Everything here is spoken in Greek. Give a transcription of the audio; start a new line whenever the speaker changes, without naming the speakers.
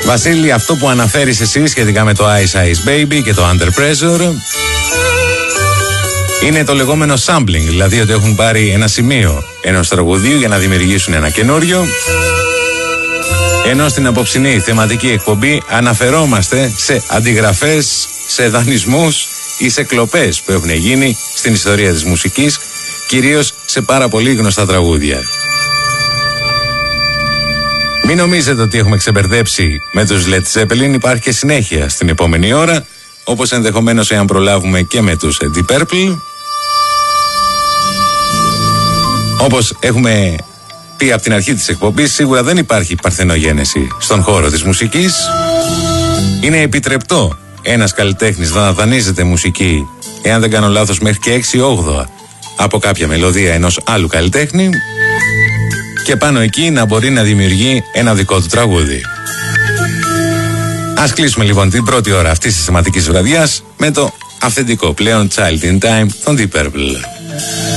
Βασίλη, αυτό που αναφέρεις εσύ σχετικά με το Ice Ice Baby και το Under Pressure είναι το λεγόμενο sampling, δηλαδή ότι έχουν πάρει ένα σημείο ενός τραγουδίου για να δημιουργήσουν ένα καινούριο. Ενώ στην απόψινή θεματική εκπομπή αναφερόμαστε σε αντιγραφές, σε δανεισμούς ή σε κλοπές που έχουν γίνει στην ιστορία της μουσικής, κυρίως σε πάρα πολύ γνωστά τραγούδια. Μην νομίζετε ότι έχουμε ξεμπερδέψει με τους Led Zeppelin, υπάρχει και συνέχεια στην επόμενη ώρα, όπως ενδεχομένως εάν προλάβουμε και με τους Deep Purple. Όπως έχουμε πει από την αρχή της εκπομπής, σίγουρα δεν υπάρχει παρθενογένεση στον χώρο της μουσικής. Είναι επιτρεπτό ένας καλλιτέχνης να δανείζεται μουσική, εάν δεν κάνω λάθος, μέχρι και 6/8 από κάποια μελωδία ενός άλλου καλλιτέχνη, και πάνω εκεί να μπορεί να δημιουργεί ένα δικό του τραγούδι. Ας κλείσουμε λοιπόν την πρώτη ώρα αυτής της θεματικής βραδιάς με το αυθεντικό πλέον Child in Time των Deep Purple.